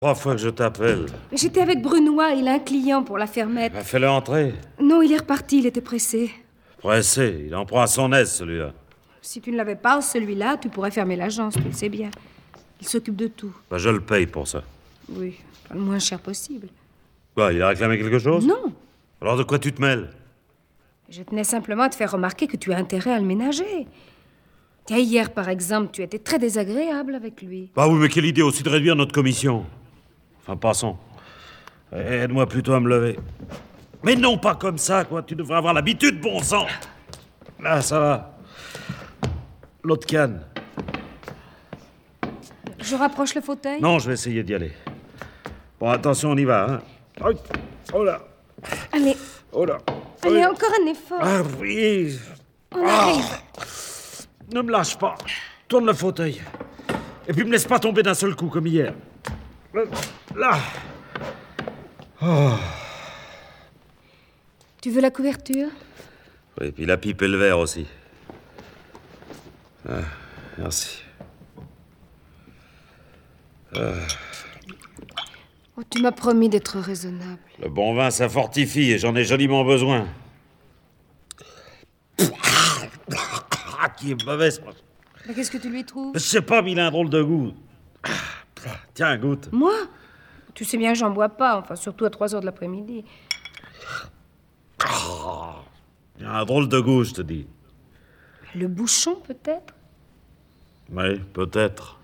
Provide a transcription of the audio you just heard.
3 fois que je t'appelle. J'étais avec Brunois, il a un client pour la fermette. Bah, fais-le entrer. Non, il est reparti, il était pressé. Pressé, il en prend à son aise, celui-là. Si tu ne l'avais pas, celui-là, tu pourrais fermer l'agence, tu le sais bien. Il s'occupe de tout. Bah, je le paye pour ça. Oui, pas le moins cher possible. Quoi, il a réclamé quelque chose? Non. Alors de quoi tu te mêles? Je tenais simplement à te faire remarquer que tu as intérêt à le ménager. Tiens, hier, par exemple, tu étais très désagréable avec lui. Bah oui, mais quelle idée aussi de réduire notre commission. Enfin, passons. Aide-moi plutôt à me lever. Mais non, pas comme ça, quoi. Tu devrais avoir l'habitude, bon sang. Là, ça va. L'autre canne. Je rapproche le fauteuil? Non, je vais essayer d'y aller. Bon, attention, on y va, hein. Oh là. Allez. Oh là. Allez, encore un effort. Ah oui. On arrive. Ne me lâche pas. Tourne le fauteuil. Et puis me laisse pas tomber d'un seul coup, comme hier. Là. Oh. Tu veux la couverture? Oui, puis la pipe et le verre aussi. Ah, merci. Oh, tu m'as promis d'être raisonnable. Le bon vin, ça fortifie et j'en ai joliment besoin. Ah, qui est mauvaise. Mais qu'est-ce que tu lui trouves? Je sais pas, mais il a un drôle de goût. Tiens, goûte. Moi? Tu sais bien que j'en bois pas, enfin, surtout à 3 heures de l'après-midi. Il a un drôle de goût, je te dis. Le bouchon, peut-être? Oui, peut-être.